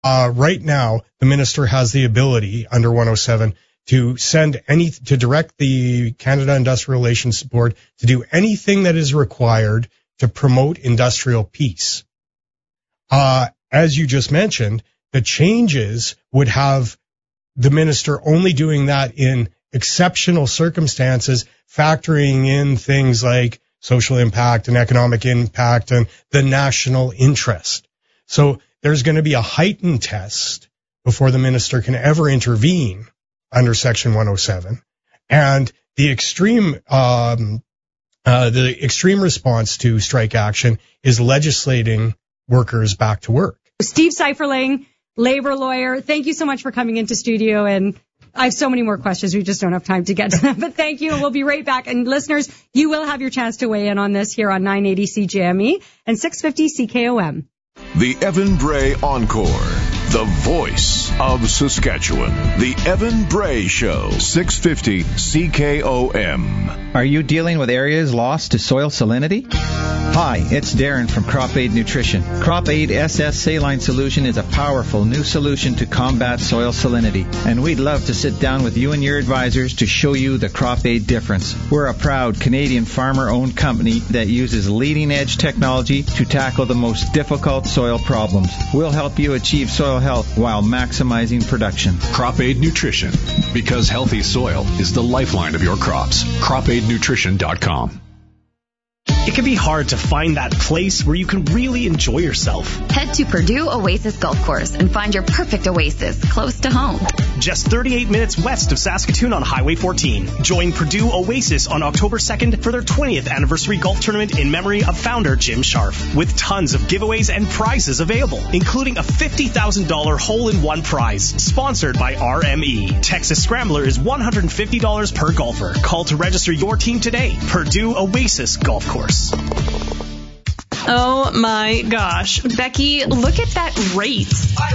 Right now, the minister has the ability under 107 to to direct the Canada Industrial Relations Board to do anything that is required to promote industrial peace. As you just mentioned, the changes would have the minister only doing that in exceptional circumstances, factoring in things like social impact and economic impact and the national interest. So there's going to be a heightened test before the minister can ever intervene under Section 107. And the extreme response to strike action is legislating workers back to work. Steve Seiferling, labor lawyer, thank you so much for coming into studio. And I have so many more questions. We just don't have time to get to them. But thank you. We'll be right back. And listeners, you will have your chance to weigh in on this here on 980 CJME and 650 CKOM. The Evan Bray Encore, the voice of Saskatchewan. The Evan Bray Show, 650 CKOM. Are you dealing with areas lost to soil salinity? Hi, it's Darren from Crop Aid Nutrition. Crop Aid SS Saline Solution is a powerful new solution to combat soil salinity, and we'd love to sit down with you and your advisors to show you the Crop Aid difference. We're a proud Canadian farmer-owned company that uses leading-edge technology to tackle the most difficult soil problems. We'll help you achieve soil health while maximizing production. Crop Aid Nutrition, because healthy soil is the lifeline of your crops. CropAidNutrition.com. It can be hard to find that place where you can really enjoy yourself. Head to Purdue Oasis Golf Course and find your perfect oasis close to home. Just 38 minutes west of Saskatoon on Highway 14. Join Purdue Oasis on October 2nd for their 20th anniversary golf tournament in memory of founder Jim Sharf, with tons of giveaways and prizes available, including a $50,000 hole-in-one prize, sponsored by RME. Texas Scrambler is $150 per golfer. Call to register your team today. Purdue Oasis Golf Course. Oh my gosh. Becky, look at that rate.